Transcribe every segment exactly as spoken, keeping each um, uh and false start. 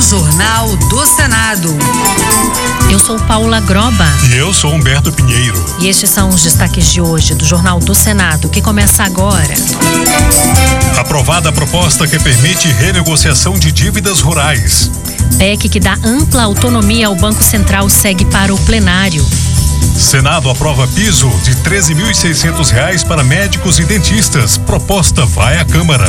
Jornal do Senado. Eu sou Paula Groba. E eu sou Humberto Pinheiro. E estes são os destaques de hoje do Jornal do Senado, que começa agora. Aprovada a proposta que permite renegociação de dívidas rurais. P E C que dá ampla autonomia ao Banco Central segue para o plenário. Senado aprova piso de treze mil e seiscentos reais para médicos e dentistas. Proposta vai à Câmara.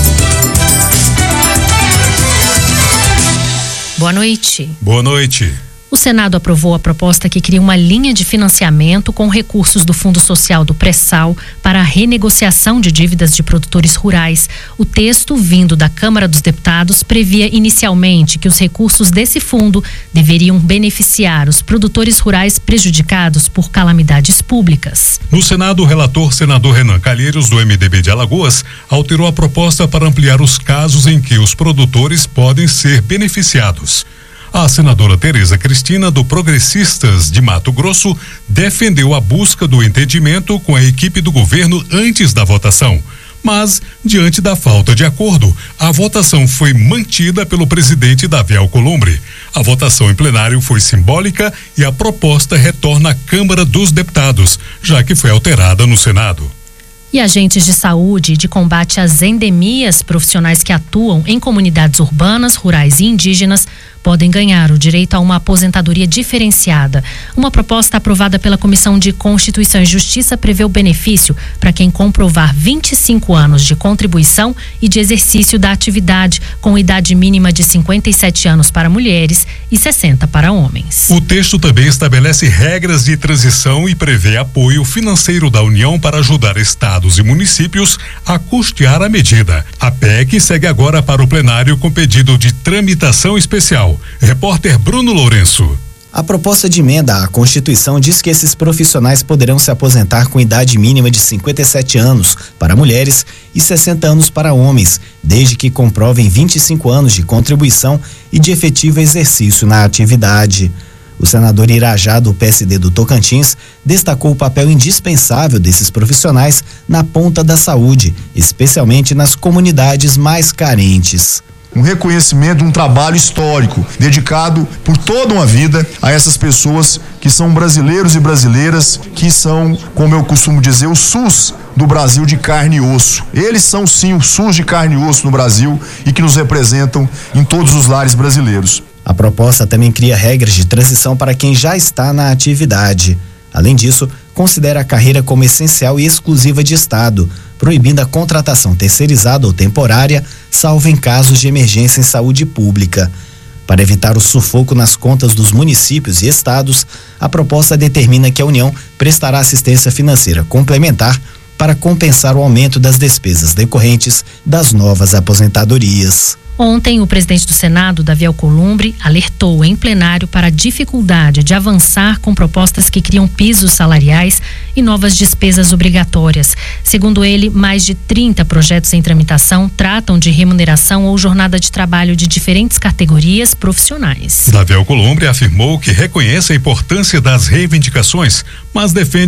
Boa noite. Boa noite. O Senado aprovou a proposta que cria uma linha de financiamento com recursos do Fundo Social do Pré-Sal para a renegociação de dívidas de produtores rurais. O texto, vindo da Câmara dos Deputados, previa inicialmente que os recursos desse fundo deveriam beneficiar os produtores rurais prejudicados por calamidades públicas. No Senado, o relator senador Renan Calheiros, do M D B de Alagoas, alterou a proposta para ampliar os casos em que os produtores podem ser beneficiados. A senadora Tereza Cristina, do Progressistas de Mato Grosso, defendeu a busca do entendimento com a equipe do governo antes da votação. Mas, diante da falta de acordo, a votação foi mantida pelo presidente Davi Alcolumbre. A votação em plenário foi simbólica e a proposta retorna à Câmara dos Deputados, já que foi alterada no Senado. E agentes de saúde e de combate às endemias, profissionais que atuam em comunidades urbanas, rurais e indígenas, podem ganhar o direito a uma aposentadoria diferenciada. Uma proposta aprovada pela Comissão de Constituição e Justiça prevê o benefício para quem comprovar vinte e cinco anos de contribuição e de exercício da atividade, com idade mínima de cinquenta e sete anos para mulheres e sessenta para homens. O texto também estabelece regras de transição e prevê apoio financeiro da União para ajudar estados e municípios a custear a medida. A P E C segue agora para o plenário com pedido de tramitação especial. Repórter Bruno Lourenço. A proposta de emenda à Constituição diz que esses profissionais poderão se aposentar com idade mínima de cinquenta e sete anos para mulheres e sessenta anos para homens, desde que comprovem vinte e cinco anos de contribuição e de efetivo exercício na atividade. O senador Irajá, do P S D do Tocantins, destacou o papel indispensável desses profissionais na ponta da saúde, especialmente nas comunidades mais carentes. Um reconhecimento de um trabalho histórico, dedicado por toda uma vida a essas pessoas que são brasileiros e brasileiras, que são, como eu costumo dizer, o SUS do Brasil de carne e osso. Eles são sim o SUS de carne e osso no Brasil e que nos representam em todos os lares brasileiros. A proposta também cria regras de transição para quem já está na atividade. Além disso, considera a carreira como essencial e exclusiva de Estado, proibindo a contratação terceirizada ou temporária, salvo em casos de emergência em saúde pública. Para evitar o sufoco nas contas dos municípios e estados, a proposta determina que a União prestará assistência financeira complementar para compensar o aumento das despesas decorrentes das novas aposentadorias. Ontem, o presidente do Senado, Davi Alcolumbre, alertou em plenário para a dificuldade de avançar com propostas que criam pisos salariais e novas despesas obrigatórias. Segundo ele, mais de trinta projetos em tramitação tratam de remuneração ou jornada de trabalho de diferentes categorias profissionais. Davi Alcolumbre afirmou que reconhece a importância das reivindicações, mas defende